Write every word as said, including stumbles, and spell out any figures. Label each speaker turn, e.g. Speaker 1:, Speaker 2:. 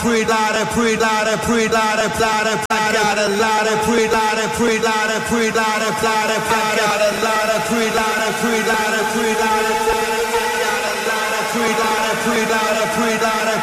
Speaker 1: pre lot of pre lot of pre lot of lot of I got a lot of pre lot of pre lot of pre lot of lot of I got a lot of pre lot of pre lot of pre lot of I got a lot of pre lot of pre lot of pre lot of